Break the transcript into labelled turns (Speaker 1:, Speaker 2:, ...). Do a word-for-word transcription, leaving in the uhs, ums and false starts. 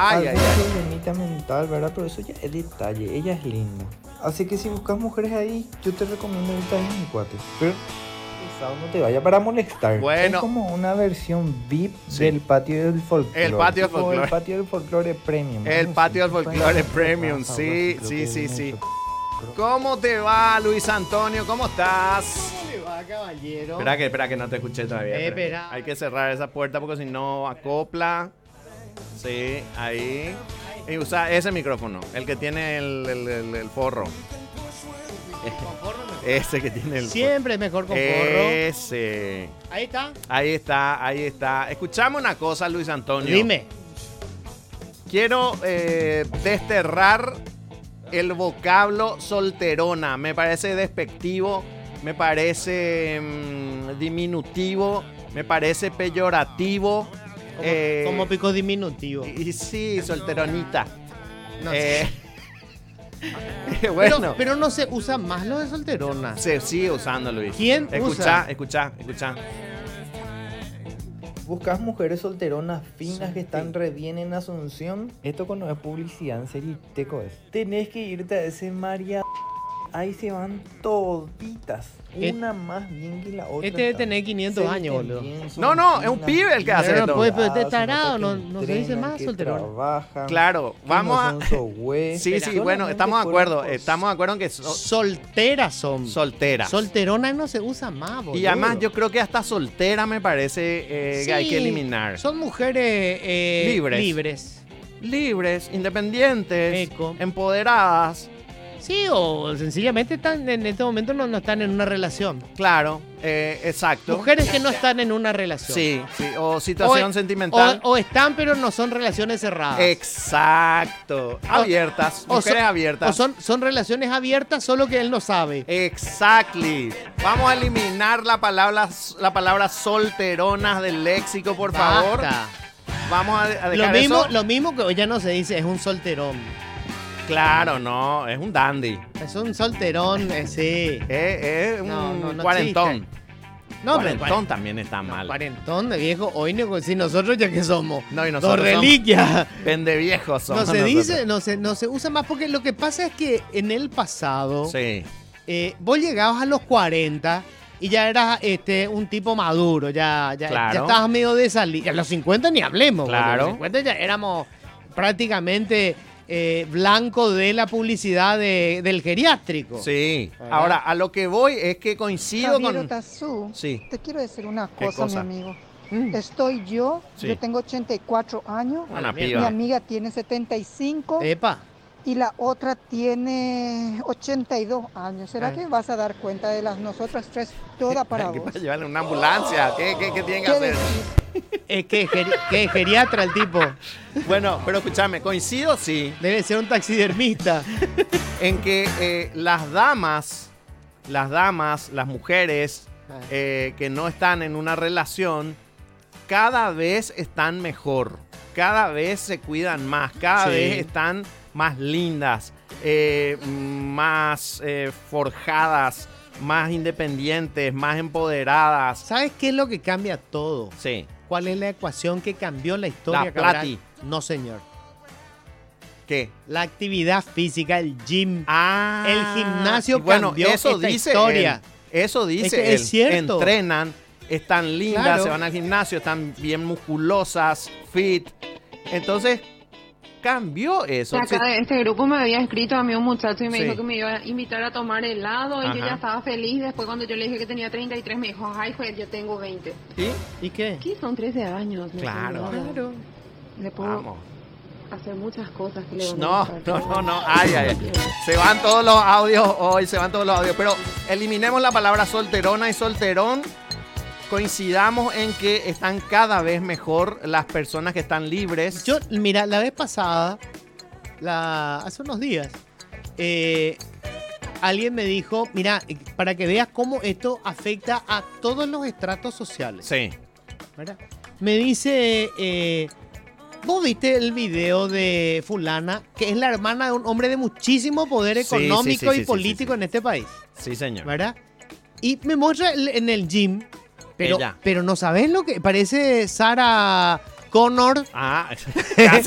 Speaker 1: Ay, ay,
Speaker 2: algún
Speaker 1: ay.
Speaker 2: problemita mental, ¿verdad? Pero eso ya es detalle, ella es linda. Así que si buscas mujeres ahí, yo te recomiendo irte a mi cuate. Pero pesado, no te vaya para molestar.
Speaker 1: Bueno.
Speaker 2: Es como una versión V I P
Speaker 1: Sí.
Speaker 2: del patio del folclore.
Speaker 1: El patio del
Speaker 2: Tipo
Speaker 1: folclore.
Speaker 2: El patio del folclore premium.
Speaker 1: El
Speaker 2: ¿no?
Speaker 1: patio del
Speaker 2: Sí,
Speaker 1: folclore
Speaker 2: tipo,
Speaker 1: premium,
Speaker 2: raza,
Speaker 1: sí,
Speaker 2: algo así,
Speaker 1: sí,
Speaker 2: creo que
Speaker 1: sí,
Speaker 2: viene
Speaker 1: sí.
Speaker 2: eso.
Speaker 1: ¿Cómo te va, Luis Antonio? ¿Cómo estás?
Speaker 3: ¿Cómo le va, caballero?
Speaker 1: Espera que, espera que no te escuché todavía.
Speaker 3: Eh,
Speaker 1: espera.
Speaker 3: espera.
Speaker 1: Hay que cerrar esa puerta porque si no acopla. Sí, ahí. Y usa ese micrófono, el que tiene el, el, el- el forro. Ese que tiene el
Speaker 3: Siempre es mejor con
Speaker 1: forro.
Speaker 3: forro.
Speaker 1: Ese.
Speaker 3: Ahí está.
Speaker 1: Ahí está, ahí está. Escuchame una cosa, Luis Antonio.
Speaker 3: Dime.
Speaker 1: Quiero eh, desterrar el vocablo solterona. Me parece despectivo, me parece mm, diminutivo, me parece peyorativo.
Speaker 3: Como,
Speaker 1: eh,
Speaker 3: como pico diminutivo.
Speaker 1: y, y sí, solteronita.
Speaker 3: No
Speaker 1: Eh,
Speaker 3: Pero,
Speaker 1: bueno,
Speaker 3: pero no se usa más lo de solterona.
Speaker 1: se sigue usando, Luis.
Speaker 3: ¿Quién
Speaker 1: Escucha,
Speaker 3: usa?
Speaker 1: escucha, escucha.
Speaker 2: Buscas mujeres solteronas finas que están re bien en Asunción. Esto cuando es publicidad, en serio, teco es. Tenés que irte a ese María. Ahí se van toditas.
Speaker 3: Et-
Speaker 2: Una más bien que la otra.
Speaker 3: Este debe
Speaker 2: está.
Speaker 3: tener quinientos
Speaker 2: Se
Speaker 3: años,
Speaker 2: visten
Speaker 3: boludo.
Speaker 2: bien, son
Speaker 1: No, no, es un
Speaker 2: finas,
Speaker 1: pibe el que hace
Speaker 3: Pero no
Speaker 1: esto.
Speaker 3: puede- pero este
Speaker 2: se nota
Speaker 3: tarado,
Speaker 2: que
Speaker 3: no- no se dice
Speaker 2: entrenan,
Speaker 3: más
Speaker 2: que
Speaker 3: solterona.
Speaker 2: trabajan,
Speaker 1: Claro,
Speaker 2: que
Speaker 1: vamos
Speaker 2: no
Speaker 1: a.
Speaker 2: son sohue.
Speaker 1: Sí, sí,
Speaker 2: Solamente
Speaker 1: bueno, estamos de
Speaker 2: fueron
Speaker 1: acuerdo.
Speaker 2: por-
Speaker 1: Estamos de acuerdo en que so-
Speaker 3: Solteras son.
Speaker 1: solteras.
Speaker 3: Solterona no se usa más, boludo.
Speaker 1: Y además yo creo que hasta soltera me parece eh, que hay que
Speaker 3: Sí,
Speaker 1: eliminar.
Speaker 3: Son mujeres eh,
Speaker 1: Libres.
Speaker 3: libres.
Speaker 1: Libres, independientes,
Speaker 3: Eco.
Speaker 1: empoderadas.
Speaker 3: Sí, o sencillamente están en este momento no, no están en una relación.
Speaker 1: Claro, eh, exacto.
Speaker 3: Mujeres que no están en una relación.
Speaker 1: Sí, sí, o situación
Speaker 3: O-
Speaker 1: sentimental.
Speaker 3: O, o están, pero no son relaciones cerradas.
Speaker 1: Exacto. Abiertas,
Speaker 3: O
Speaker 1: mujeres
Speaker 3: son-
Speaker 1: abiertas.
Speaker 3: O son, son relaciones abiertas, solo que él no sabe.
Speaker 1: Exactly. Vamos a eliminar la palabra, la palabra solteronas del léxico, por favor.
Speaker 3: Basta.
Speaker 1: Vamos a, a
Speaker 3: Lo
Speaker 1: dejar
Speaker 3: mismo,
Speaker 1: eso.
Speaker 3: lo mismo que hoy ya no se dice, es un solterón.
Speaker 1: Claro, no, es un dandy.
Speaker 3: Es un solterón, eh, sí.
Speaker 1: Es, es un
Speaker 3: No, no, no
Speaker 1: cuarentón.
Speaker 3: existe. No, pero
Speaker 1: cuarentón también está
Speaker 3: no,
Speaker 1: mal.
Speaker 3: cuarentón de viejo, hoy no, si nosotros ya que somos
Speaker 1: No, y
Speaker 3: dos
Speaker 1: nosotros somos
Speaker 3: reliquias.
Speaker 1: Vende viejos.
Speaker 3: No
Speaker 1: somos
Speaker 3: se
Speaker 1: nosotros.
Speaker 3: dice, no se, no se usa más porque lo que pasa es que en el pasado
Speaker 1: Sí.
Speaker 3: eh, vos llegabas a los cuarenta y ya eras este, un tipo maduro, ya, ya,
Speaker 1: Claro.
Speaker 3: ya estabas medio de salir. A los cincuenta ni hablemos, boludo.
Speaker 1: Claro.
Speaker 3: A los cincuenta ya éramos prácticamente eh, blanco de la publicidad de- del geriátrico.
Speaker 1: Sí.
Speaker 3: ¿Verdad?
Speaker 1: Ahora, a lo que voy es que coincido
Speaker 4: Javier
Speaker 1: con.
Speaker 4: Otazú,
Speaker 1: Sí.
Speaker 4: te quiero decir una
Speaker 1: ¿Qué
Speaker 4: cosa,
Speaker 1: cosa?
Speaker 4: mi amigo.
Speaker 3: Mm.
Speaker 4: Estoy yo,
Speaker 1: Sí.
Speaker 4: yo tengo ochenta y cuatro años,
Speaker 1: Una
Speaker 3: Mi
Speaker 4: mi
Speaker 1: piba.
Speaker 4: amiga tiene setenta y cinco
Speaker 3: Epa.
Speaker 4: y la otra tiene ochenta y dos años. ¿Será
Speaker 3: Ah.
Speaker 4: que vas a dar cuenta de las nosotras tres, toda para
Speaker 1: Hay que
Speaker 4: vos?
Speaker 1: llevarle una ambulancia. ¿Qué, qué, qué tienen que
Speaker 4: ¿Qué
Speaker 1: hacer?
Speaker 4: decís?
Speaker 3: Es que, geri- que geriatra el tipo.
Speaker 1: Bueno, pero escúchame, coincido sí
Speaker 3: Debe ser un taxidermista.
Speaker 1: en que eh, las damas, las damas, las mujeres
Speaker 3: Ah.
Speaker 1: eh, que no están en una relación, cada vez están mejor, cada vez se cuidan más, cada
Speaker 3: Sí.
Speaker 1: vez están más lindas, eh, más eh, forjadas, más independientes, más empoderadas.
Speaker 3: ¿Sabes qué es lo que cambia todo?
Speaker 1: Sí.
Speaker 3: ¿Cuál es la ecuación que cambió la historia?
Speaker 1: La
Speaker 3: Cabral?
Speaker 1: plati.
Speaker 3: No, señor.
Speaker 1: ¿Qué?
Speaker 3: La actividad física, el gym.
Speaker 1: Ah,
Speaker 3: El gimnasio
Speaker 1: y bueno,
Speaker 3: cambió
Speaker 1: eso
Speaker 3: esta
Speaker 1: dice
Speaker 3: historia.
Speaker 1: él, eso dice
Speaker 3: Es que
Speaker 1: él.
Speaker 3: es cierto.
Speaker 1: Entrenan, están lindas,
Speaker 3: Claro.
Speaker 1: se van al gimnasio, están bien musculosas, fit. Entonces, cambió eso.
Speaker 5: Acá de este grupo me había escrito a mí un muchacho y me
Speaker 1: Sí.
Speaker 5: dijo que me iba a invitar a tomar helado y yo
Speaker 1: Ajá.
Speaker 5: ya estaba feliz. Después cuando yo le dije que tenía treinta y tres me dijo, ay, pues yo tengo veinte.
Speaker 1: ¿Sí?
Speaker 3: ¿Y qué?
Speaker 5: ¿Qué? Son trece años. me
Speaker 1: Claro.
Speaker 5: dijo,
Speaker 3: Claro.
Speaker 5: Le puedo
Speaker 1: Vamos.
Speaker 5: hacer muchas cosas que le van a
Speaker 1: No,
Speaker 5: gustar.
Speaker 1: no, no, no. Ay, ay, ay. Se van todos los audios hoy, se van todos los audios. Pero eliminemos la palabra solterona y solterón. Coincidamos en que están cada vez mejor las personas que están libres.
Speaker 3: Yo, mira, la vez pasada, la, hace unos días, eh, alguien me dijo, mira, eh, para que veas cómo esto afecta a todos los estratos sociales.
Speaker 1: Sí.
Speaker 3: ¿Verdad? Me dice, eh, ¿vos viste el video de fulana, que es la hermana de un hombre de muchísimo poder
Speaker 1: Sí, sí,
Speaker 3: económico
Speaker 1: sí, sí,
Speaker 3: y
Speaker 1: sí,
Speaker 3: político
Speaker 1: sí, sí.
Speaker 3: en este país?
Speaker 1: Sí, señor.
Speaker 3: ¿Verdad? Y me muestra el- en el gym, pero,
Speaker 1: Ella.
Speaker 3: pero no sabes lo que parece Sarah Connor.
Speaker 1: Ah,